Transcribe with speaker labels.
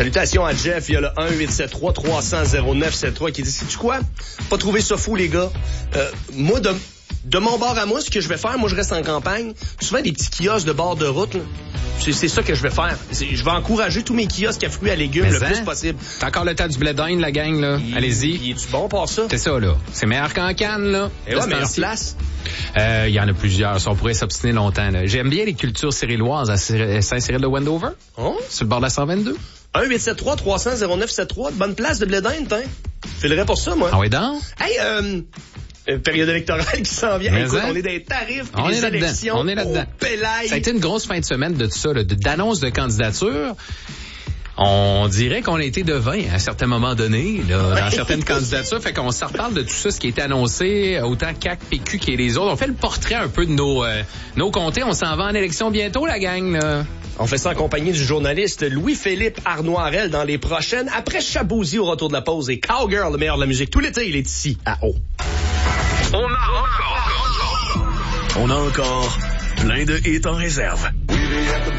Speaker 1: Salutations à Jeff, il y a le 1-873-300-0973 qui dit, sais-tu quoi? Pas trouver ça fou, les gars. Moi, de mon bord à moi, ce que je vais faire, moi je reste en campagne, souvent des petits kiosques de bord de route, là. C'est ça que je vais faire. Je vais encourager tous mes kiosques à fruits et à légumes le plus possible.
Speaker 2: T'as encore le temps du blé d'Inde, la gang, là. Allez-y.
Speaker 1: Il est-tu bon pour ça?
Speaker 2: C'est ça, là. C'est meilleur qu'en canne, là.
Speaker 1: Et ouais, meilleure place.
Speaker 2: Il y en a plusieurs. Ça, on pourrait s'obstiner longtemps, là. J'aime bien les cultures cyrilloises à Saint-Cyril de Wendover.
Speaker 1: Oh?
Speaker 2: Sur le bord de la 122.
Speaker 1: 1-873-300-0973. Bonne place de blé d'Inde, hein? Filerais pour ça, moi.
Speaker 2: Ah ouais, donc?
Speaker 1: Hey, période électorale qui s'en vient. Écoute, on est dans les tarifs,
Speaker 2: on
Speaker 1: les
Speaker 2: est
Speaker 1: élections.
Speaker 2: On est là-dedans. Ça a été une grosse fin de semaine de tout ça, là, d'annonces de candidature. On dirait qu'on a été devin à un certain moment donné, là, dans certaines candidatures. Fait qu'on s'en reparle de tout ça, ce qui a été annoncé, autant CAQ, PQ que les autres. On fait le portrait un peu de nos comtés. On s'en va en élection bientôt, la gang, là.
Speaker 1: On fait ça en compagnie du journaliste Louis-Philippe Arnoirel dans les prochaines. Après Chabouzy au retour de la pause et Cowgirl, le meilleur de la musique. Tout l'été, il est ici, à Haut.
Speaker 3: On a encore plein de hits en réserve.